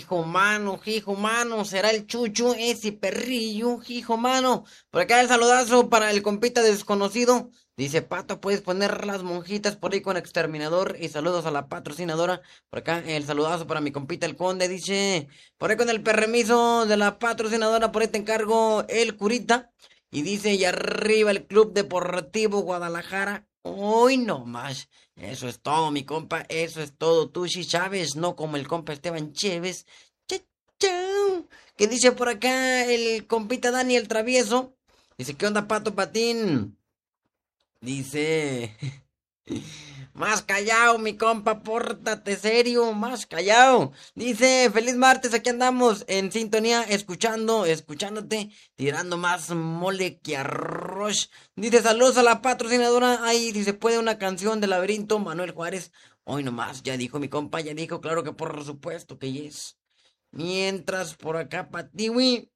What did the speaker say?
hijo mano, será el Chucho, ese perrillo, hijo mano. Por acá el saludazo para el compita desconocido. Dice, Pato, puedes poner las monjitas por ahí con exterminador. Y saludos a la patrocinadora. Por acá el saludazo para mi compita el conde. Dice, por ahí con el permiso de la patrocinadora, por ahí te encargo el curita. Y dice, y arriba el Club Deportivo Guadalajara. Hoy no más. Eso es todo, mi compa. Eso es todo. Tú sí sabes, no como el compa Esteban Chévez. Chau. ¿Qué dice por acá el compita Dani el travieso? Dice, ¿qué onda, Pato Patín? Dice, más callado, mi compa, pórtate serio, más callado. Dice, feliz martes, aquí andamos en sintonía, escuchándote, tirando más mole que arroz. Dice, saludos a la patrocinadora, ahí si se puede una canción de Laberinto, Manuel Juárez. Hoy nomás, ya dijo mi compa, ya dijo, claro que por supuesto que yes. Mientras por acá, Patiwi.